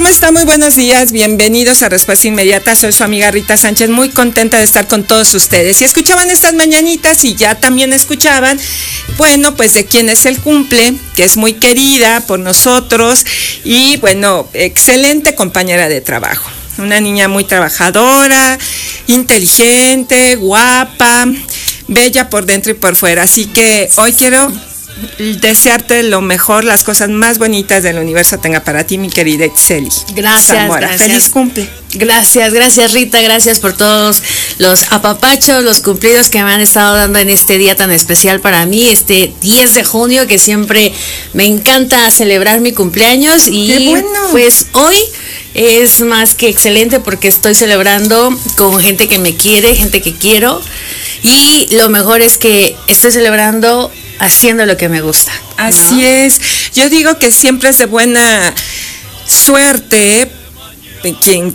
está? Muy buenos días, bienvenidos a Respuesta Inmediata. Soy su amiga Rita Sánchez, muy contenta de estar con todos ustedes. Y escuchaban estas mañanitas y ya también escuchaban, bueno, pues de quién es el cumple, que es muy querida por nosotros y, bueno, excelente compañera de trabajo. Una niña muy trabajadora, inteligente, guapa, bella por dentro y por fuera. Así que hoy quiero desearte lo mejor, las cosas más bonitas del universo tenga para ti, mi querida Itzeli. Gracias, Zamora. gracias. Feliz cumple. Gracias Rita, gracias por todos los apapachos, los cumplidos que me han estado dando en este día tan especial para mí, este 10 de junio, que siempre me encanta celebrar mi cumpleaños. Y ¡qué bueno! Pues hoy es más que excelente porque estoy celebrando con gente que me quiere, gente que quiero, y lo mejor es que estoy celebrando haciendo lo que me gusta, ¿no? Así es. Yo digo que siempre es de buena suerte quien